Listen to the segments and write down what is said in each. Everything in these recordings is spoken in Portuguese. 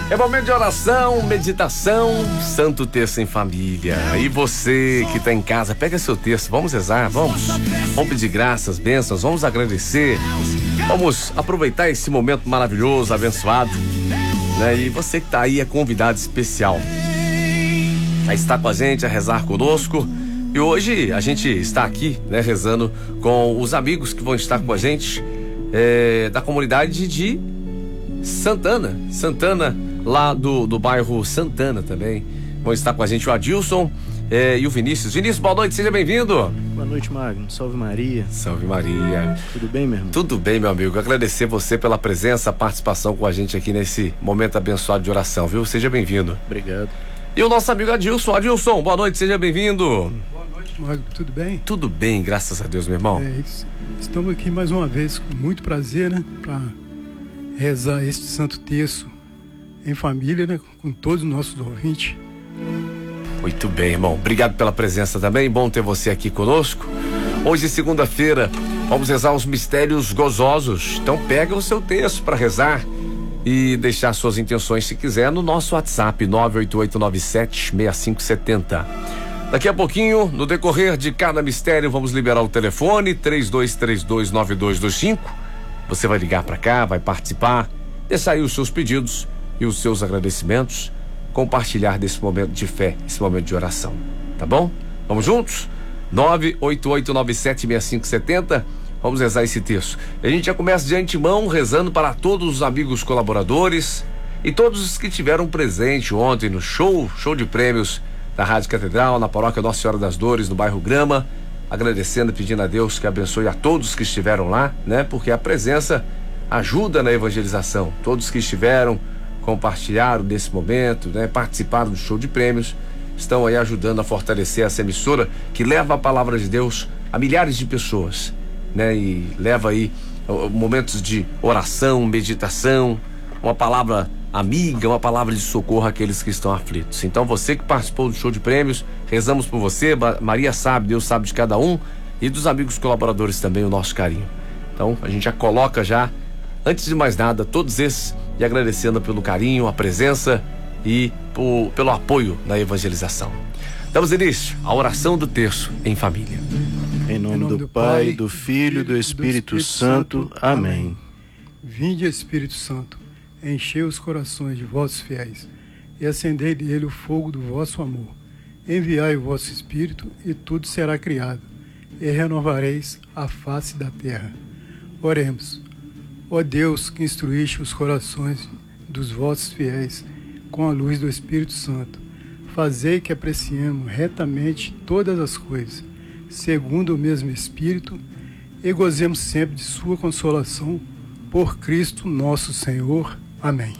É momento de oração, meditação, Santo Terço em Família. E você que está em casa, pega seu terço, vamos rezar, vamos pedir graças, bênçãos, vamos agradecer, vamos aproveitar esse momento maravilhoso, abençoado, né? E você que está aí é convidado especial a estar com a gente, a rezar conosco. E hoje a gente está aqui, né, rezando com os amigos que vão estar com a gente da comunidade de Santana, lá do bairro Santana também. Vão estar com a gente o Adilson e o Vinícius. Vinícius, boa noite, seja bem-vindo. Boa noite, Magno. Salve Maria. Salve Maria. Tudo bem, meu irmão? Tudo bem, meu amigo. Agradecer você pela presença, a participação com a gente aqui nesse momento abençoado de oração, viu? Seja bem-vindo. Obrigado. E o nosso amigo Adilson. Adilson, boa noite, seja bem-vindo. Boa noite, Magno. Tudo bem? Tudo bem, graças a Deus, meu irmão. Estamos aqui mais uma vez com muito prazer, né? Para rezar este Santo Terço em família, né? Com todos os nossos ouvintes. Muito bem, irmão. Obrigado pela presença também. Bom ter você aqui conosco. Hoje, segunda-feira, vamos rezar os mistérios gozosos. Então pega o seu texto para rezar e deixar suas intenções, se quiser, no nosso WhatsApp 988976570. Daqui a pouquinho, no decorrer de cada mistério, vamos liberar o telefone 32329225. Você vai ligar para cá, vai participar, deixar aí os seus pedidos e os seus agradecimentos, compartilhar desse momento de fé, esse momento de oração, tá bom? Vamos juntos? 988976570. Vamos rezar esse texto. A gente já começa de antemão rezando para todos os amigos colaboradores e todos os que tiveram presente ontem no show de prêmios da Rádio Catedral, na paróquia Nossa Senhora das Dores, no bairro Grama, agradecendo e pedindo a Deus que abençoe a todos que estiveram lá, né? Porque a presença ajuda na evangelização. Todos que estiveram, compartilharam desse momento, né? Participaram do show de prêmios, estão aí ajudando a fortalecer essa emissora que leva a palavra de Deus a milhares de pessoas, né? E leva aí momentos de oração, meditação, uma palavra amiga, uma palavra de socorro àqueles que estão aflitos. Então você que participou do show de prêmios, rezamos por você. Maria sabe, Deus sabe de cada um, e dos amigos colaboradores também o nosso carinho. Então a gente já coloca já, antes de mais nada, todos esses, e agradecendo pelo carinho, a presença e pelo apoio na evangelização. Damos início à oração do terço em família. Em nome do Pai, do Filho e do Espírito Santo. Amém. Vinde, Espírito Santo, enchei os corações de vossos fiéis e acendei nele o fogo do vosso amor. Enviai o vosso Espírito e tudo será criado, e renovareis a face da terra. Oremos. Ó Deus, que instruíste os corações dos vossos fiéis com a luz do Espírito Santo, fazei que apreciemos retamente todas as coisas, segundo o mesmo Espírito, e gozemos sempre de sua consolação, por Cristo nosso Senhor. Amém.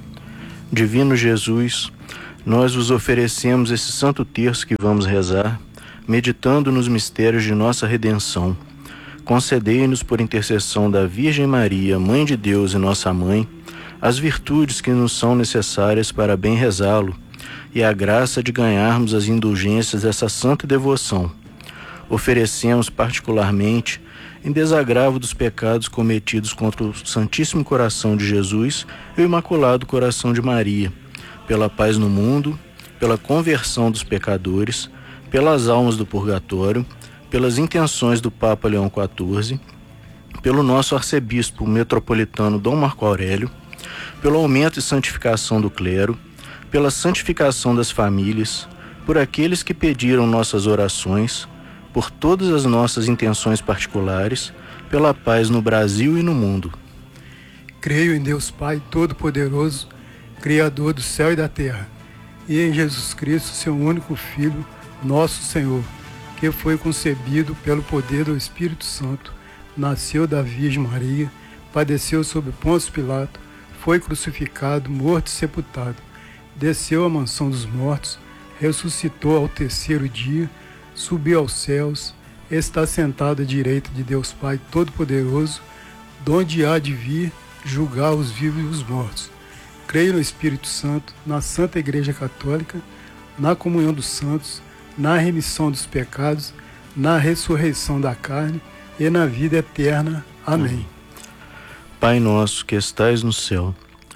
Divino Jesus, nós vos oferecemos esse Santo Terço que vamos rezar, meditando nos mistérios de nossa redenção. Concedei-nos, por intercessão da Virgem Maria, Mãe de Deus e nossa Mãe, as virtudes que nos são necessárias para bem rezá-lo e a graça de ganharmos as indulgências dessa santa devoção. Oferecemos particularmente, em desagravo dos pecados cometidos contra o Santíssimo Coração de Jesus e o Imaculado Coração de Maria, pela paz no mundo, pela conversão dos pecadores, pelas almas do purgatório, pelas intenções do Papa Leão XIV, pelo nosso arcebispo metropolitano Dom Marco Aurélio, pelo aumento e santificação do clero, pela santificação das famílias, por aqueles que pediram nossas orações, por todas as nossas intenções particulares, pela paz no Brasil e no mundo. Creio em Deus Pai Todo-Poderoso, Criador do céu e da terra, e em Jesus Cristo, seu único Filho, nosso Senhor, que foi concebido pelo poder do Espírito Santo, nasceu da Virgem Maria, padeceu sob Pôncio Pilato, foi crucificado, morto e sepultado, desceu à mansão dos mortos, ressuscitou ao terceiro dia, subiu aos céus, está sentado à direita de Deus Pai Todo-Poderoso, donde há de vir julgar os vivos e os mortos. Creio no Espírito Santo, na Santa Igreja Católica, na comunhão dos santos, na remissão dos pecados, na ressurreição da carne e na vida eterna. Amém. Pai nosso que estais no céu,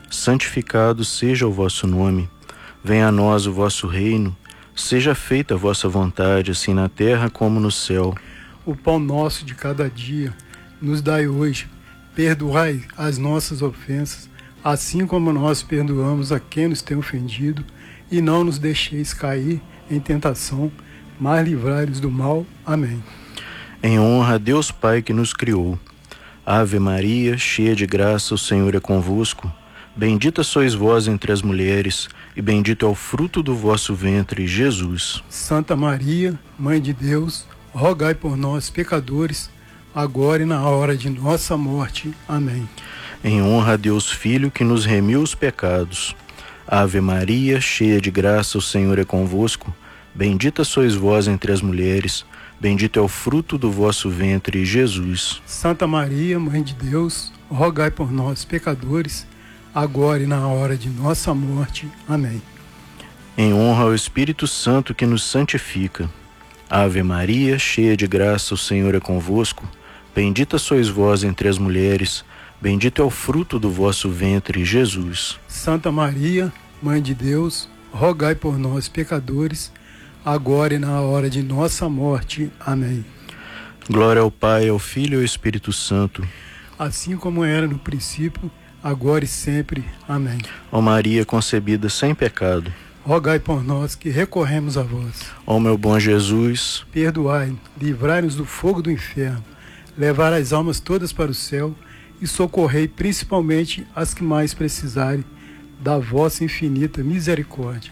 santificado seja o vosso nome. Venha a nós o vosso reino. Seja feita a vossa vontade, assim na terra como no céu. O pão nosso de cada dia nos dai hoje. Perdoai as nossas ofensas, assim como nós perdoamos a quem nos tem ofendido. E não nos deixeis cair em tentação, mas livrai-nos do mal. Amém. Em honra a Deus Pai que nos criou. Ave Maria, cheia de graça, o Senhor é convosco. Bendita sois vós entre as mulheres, e bendito é o fruto do vosso ventre, Jesus. Santa Maria, Mãe de Deus, rogai por nós, pecadores, agora e na hora de nossa morte. Amém. Em honra a Deus Filho que nos remiu os pecados. Ave Maria, cheia de graça, o Senhor é convosco. Bendita sois vós entre as mulheres, bendito é o fruto do vosso ventre, Jesus. Santa Maria, Mãe de Deus, rogai por nós, pecadores, agora e na hora de nossa morte. Amém. Em honra ao Espírito Santo que nos santifica. Ave Maria, cheia de graça, o Senhor é convosco. Bendita sois vós entre as mulheres, bendito é o fruto do vosso ventre, Jesus. Santa Maria, Mãe de Deus, rogai por nós, pecadores, agora e na hora de nossa morte. Amém. Glória ao Pai, ao Filho e ao Espírito Santo. Assim como era no princípio, agora e sempre. Amém. Ó Maria concebida sem pecado, rogai por nós que recorremos a vós. ó meu bom Jesus, Perdoai, livrai-nos do fogo do inferno, levar as almas todas para o céu e socorrei principalmente as que mais precisarem da vossa infinita misericórdia.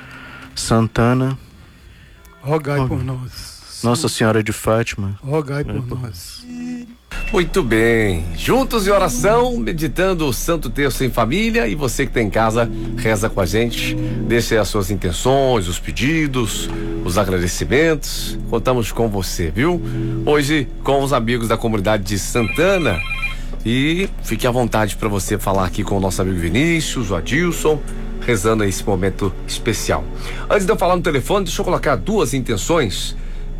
Santana, rogai por nós. Nossa Senhora de Fátima, rogai por nós. Muito bem, juntos em oração, meditando o Santo Terço em família, e você que está em casa, reza com a gente, deixe as suas intenções, os pedidos, os agradecimentos, contamos com você, viu? Hoje com os amigos da comunidade de Santana, e fique à vontade para você falar aqui com o nosso amigo Vinícius, o Adilson, rezando esse momento especial. Antes de eu falar no telefone, deixa eu colocar duas intenções.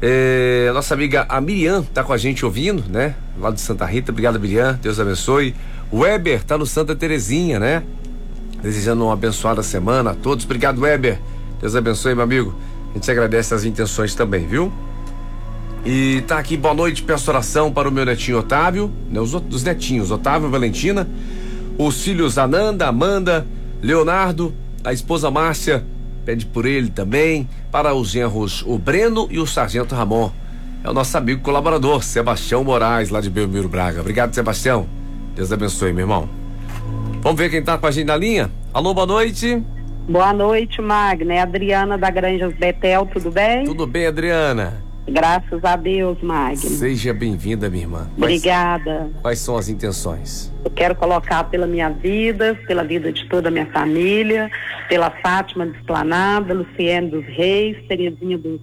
Nossa amiga a Miriam tá com a gente ouvindo, né? Lá de Santa Rita. Obrigado, Miriam, Deus abençoe. O Weber tá no Santa Terezinha, né? Desejando uma abençoada semana a todos. Obrigado, Weber, Deus abençoe, meu amigo. A gente agradece as intenções também, viu? E tá aqui, boa noite, peço oração para o meu netinho Otávio, né? Os netinhos, Otávio e Valentina, os filhos Ananda, Amanda, Leonardo, a esposa Márcia, pede por ele também, para os genros o Breno e o sargento Ramon. É o nosso amigo colaborador, Sebastião Moraes, lá de Belmiro Braga. Obrigado, Sebastião. Deus abençoe, meu irmão. Vamos ver quem tá com a gente na linha. Alô, boa noite. Boa noite, Magna. É a Adriana da Granjas Betel, tudo bem? Tudo bem, Adriana? Graças a Deus, Magna. Seja bem-vinda, minha irmã. Obrigada. Quais são as intenções? Eu quero colocar pela minha vida, pela vida de toda a minha família, pela Fátima de Esplanada, Luciene dos Reis, Terezinha dos